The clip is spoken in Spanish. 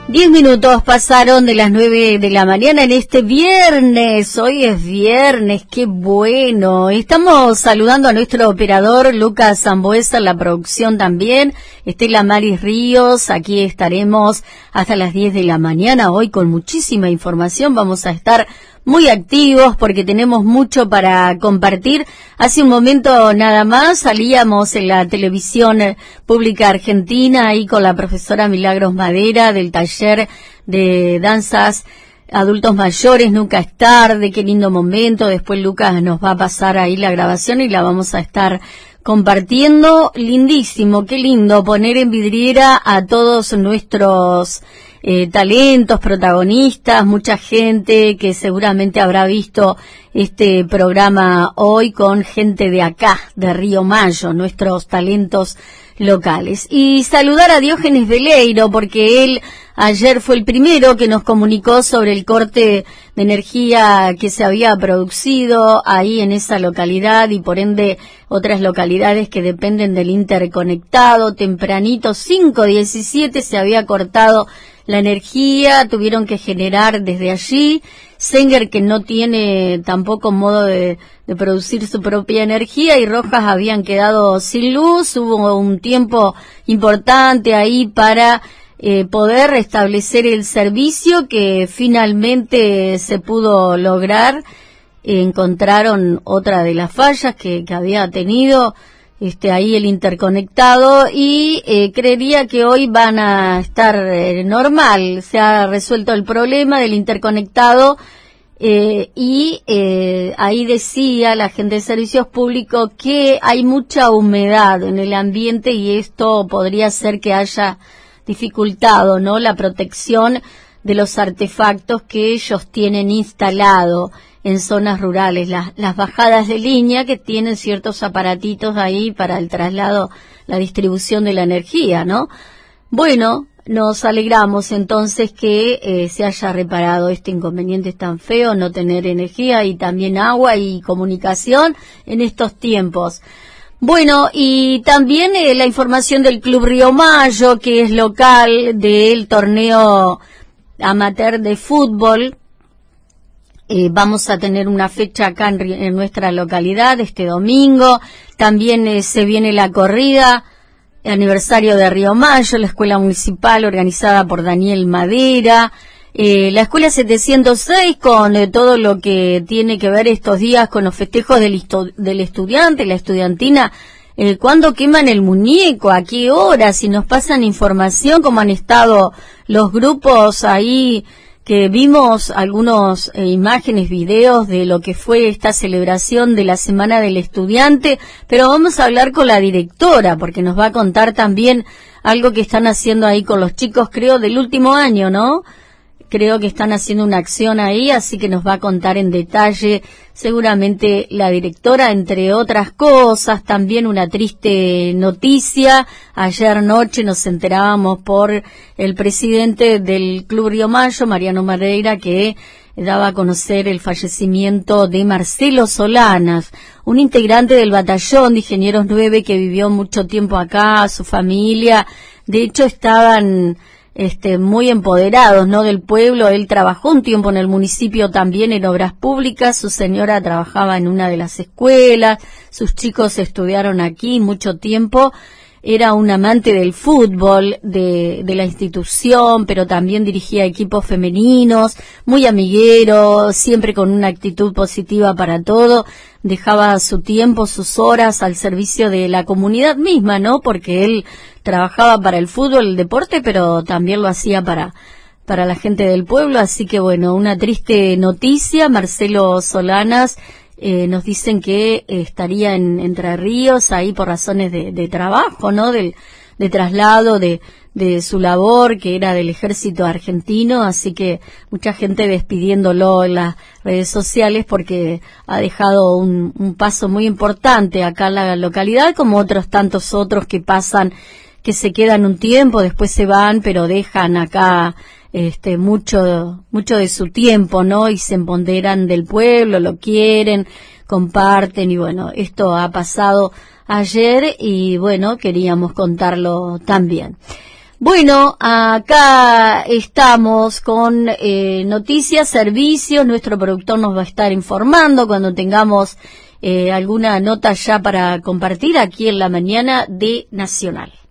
10 minutos pasaron de las 9 de la mañana en este viernes. Hoy es viernes, qué bueno. Estamos saludando a nuestro operador Lucas Zambuesa en la producción también. Estela Maris Ríos, aquí estaremos hasta las 10 de la mañana. Hoy con muchísima información vamos a estar muy activos porque tenemos mucho para compartir. Hace un momento nada más salíamos en la televisión pública argentina ahí con la profesora Milagros Madera del taller de danzas adultos mayores, Nunca es tarde, qué lindo momento. Después Lucas nos va a pasar ahí la grabación y la vamos a estar compartiendo. Lindísimo, qué lindo poner en vidriera a todos nuestros talentos, protagonistas, mucha gente que seguramente habrá visto este programa hoy con gente de acá, de Río Mayo, nuestros talentos locales. Y saludar a Diógenes Veleiro, porque él ayer fue el primero que nos comunicó sobre el corte de energía que se había producido ahí en esa localidad y por ende otras localidades que dependen del interconectado. Tempranito, 5:17, se había cortado la energía, tuvieron que generar desde allí. Senger, que no tiene tampoco modo de producir su propia energía, y Rojas habían quedado sin luz. Hubo un tiempo importante ahí para poder restablecer el servicio, que finalmente se pudo lograr. Encontraron otra de las fallas que había tenido ahí el interconectado, y creería que hoy van a estar normal. Se ha resuelto el problema del interconectado y ahí decía la gente de servicios públicos que hay mucha humedad en el ambiente y esto podría ser que haya dificultado, ¿no?, la protección de los artefactos que ellos tienen instalado en zonas rurales, las bajadas de línea que tienen ciertos aparatitos ahí para el traslado, la distribución de la energía, ¿no? Bueno, nos alegramos entonces que se haya reparado este inconveniente tan feo, no tener energía y también agua y comunicación en estos tiempos. Bueno, y también la información del Club Río Mayo, que es local del torneo amateur de fútbol. Vamos a tener una fecha acá en nuestra localidad este domingo. También se viene la corrida, el aniversario de Río Mayo, la escuela municipal organizada por Daniel Madera. La escuela 706 con todo lo que tiene que ver estos días con los festejos del estudiante, la estudiantina. ¿Cuándo queman el muñeco? ¿A qué hora? Si nos pasan información, cómo han estado los grupos ahí, que vimos algunos imágenes, videos de lo que fue esta celebración de la Semana del Estudiante, pero vamos a hablar con la directora porque nos va a contar también algo que están haciendo ahí con los chicos, creo, del último año, ¿no? Creo que están haciendo una acción ahí, así que nos va a contar en detalle seguramente la directora, entre otras cosas. También una triste noticia. Ayer noche nos enterábamos por el presidente del Club Río Mayo, Mariano Madeira, que daba a conocer el fallecimiento de Marcelo Solanas, un integrante del batallón de Ingenieros 9 que vivió mucho tiempo acá, su familia. De hecho, estaban muy empoderados, ¿no?, del pueblo. Él trabajó un tiempo en el municipio también en obras públicas, su señora trabajaba en una de las escuelas, sus chicos estudiaron aquí mucho tiempo. Era un amante del fútbol, de la institución, pero también dirigía equipos femeninos, muy amiguero, siempre con una actitud positiva para todo. Dejaba su tiempo, sus horas al servicio de la comunidad misma, ¿no?, porque él trabajaba para el fútbol, el deporte, pero también lo hacía para la gente del pueblo. Así que bueno, una triste noticia. Marcelo Solanas, nos dicen que estaría en Entre Ríos ahí por razones de trabajo, ¿no?, de traslado de su labor, que era del ejército argentino. Así que mucha gente despidiéndolo en las redes sociales porque ha dejado un paso muy importante acá en la localidad, como otros tantos otros que pasan, que se quedan un tiempo, después se van, pero dejan acá mucho de su tiempo, ¿no? Y se empoderan del pueblo, lo quieren, comparten, y bueno, esto ha pasado ayer y bueno, queríamos contarlo también. Bueno, acá estamos con noticias, servicios. Nuestro productor nos va a estar informando cuando tengamos alguna nota ya para compartir aquí en la mañana de Nacional.